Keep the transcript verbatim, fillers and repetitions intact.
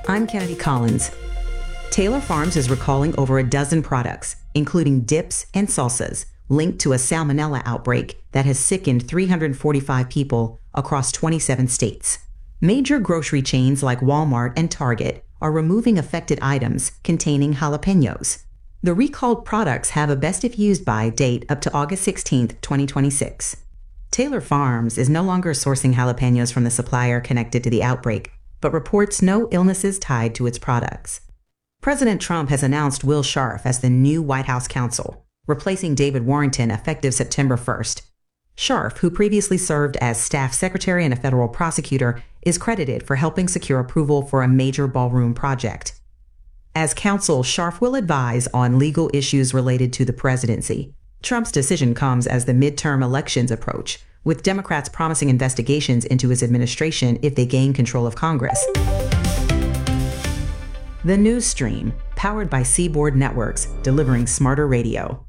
I'm Kennedy Collins. Taylor Farms is recalling over a dozen products, including dips and salsas, linked to a salmonella outbreak that has sickened three hundred forty-five people across twenty-seven states. Major grocery chains like Walmart and Target are removing affected items containing jalapenos. The recalled products have a best if used by date up to August sixteenth, twenty twenty-six. Taylor Farms is no longer sourcing jalapenos from the supplier connected to the outbreak, but reports no illnesses tied to its products. President Trump has announced Will Scharf as the new White House counsel, replacing David Warrington effective September first. Scharf, who previously served as staff secretary and a federal prosecutor, is credited for helping secure approval for a major ballroom project. As counsel, Scharf will advise on legal issues related to the presidency. Trump's decision comes as the midterm elections approach, with Democrats promising investigations into his administration if they gain control of Congress. The News Stream, powered by Seaboard Networks, delivering smarter radio.